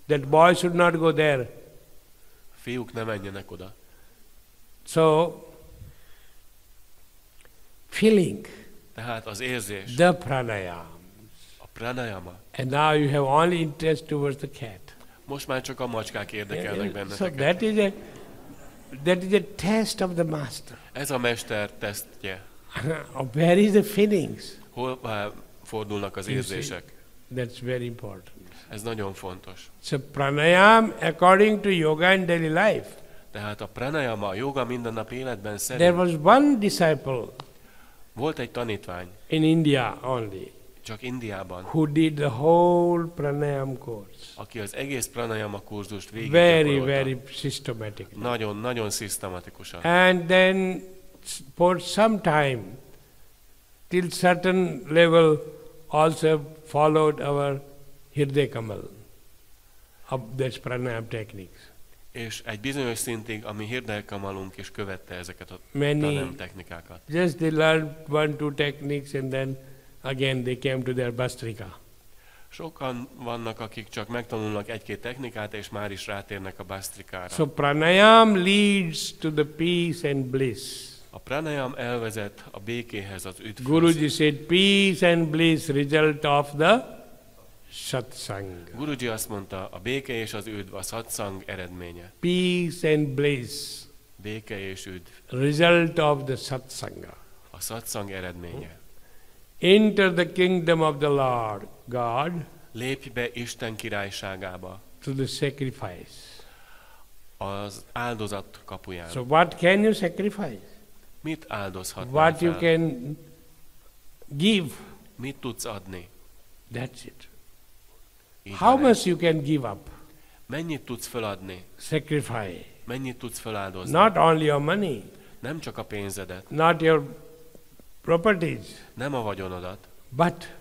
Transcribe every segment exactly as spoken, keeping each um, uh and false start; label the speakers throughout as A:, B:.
A: That boy should not go there.
B: Fiúk ne menjenek oda.
A: So, feeling.
B: Tehát az érzés.
A: The pranayam.
B: A pranayama.
A: And now you have only interest towards the cat.
B: Most már csak a macskák érdekelnek
A: So
B: benneteket.
A: that is a that is a test of the master.
B: Ez a mester tesztje.
A: Where is the feelings?
B: Hol fordulnak az érzések?
A: That's very important.
B: Ez nagyon fontos.
A: So pranayam according to yoga and daily life.
B: Tehát a pranayama, a joga mindennapi életben
A: There
B: szerint
A: was one disciple
B: volt egy tanítvány,
A: in India only
B: csak Indiában,
A: who did the whole pranayam course.
B: aki az egész pranayama kurzust végig
A: Very,
B: gyakorolta.
A: very systematic.
B: Nagyon, nagyon szisztematikusan.
A: And then for some time, till certain level, also followed our Hriday Kamal of this pranayam techniques.
B: És egy bizonyos szintig, ami Hriday Kamalunk is követte ezeket a
A: Many,
B: pranayam technikákat.
A: just they learned one, two techniques and then again they came to their Bastrika.
B: Sokan vannak, akik csak megtanulnak egy-két technikát, és már is rátérnek a Bastrikára.
A: So pranayam leads to the peace and bliss.
B: A pranayam elvezet a békéhez, az üdvhöz.
A: Guruji said peace and bliss result of the satsang.
B: Guruji azt mondta, a béke és az üdv a satsang eredménye.
A: Peace and bliss
B: Béke és üdv
A: result of the satsanga.
B: a satsang eredménye.
A: Enter the kingdom of the Lord God
B: Lépj be Isten királyságába
A: through the sacrifice.
B: az áldozat kapuján.
A: So what can you sacrifice?
B: Mit áldozhatnál
A: What you
B: fel?
A: can give,
B: Mit tudsz adni?
A: that's it.
B: Így
A: How
B: van ez.
A: much you can give up?
B: Mennyit tudsz feladni?
A: Sacrifice.
B: Mennyit tudsz feláldozni?
A: Not only your money,
B: Nem csak a pénzedet,
A: not your properties,
B: nem a vagyonodat,
A: but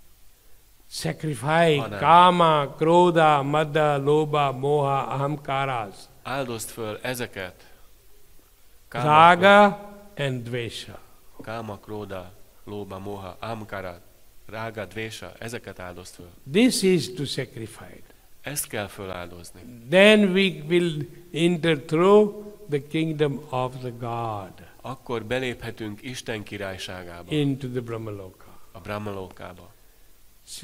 A: sacrifice
B: Hanem.
A: kama, krodha, mada, loba, moha, ahamkaras,
B: áldozd föl ezeket. Káma,
A: raga and dvesha.
B: káma, króda, lóba, moha, amkara, rága, dvésa, ezeket áldozd föl.
A: This is to sacrifice.
B: Ezt kell föláldozni.
A: Then we will enter through the kingdom of the God
B: Akkor beléphetünk Isten királyságába,
A: into the Brahmaloka.
B: a Brahmalókába.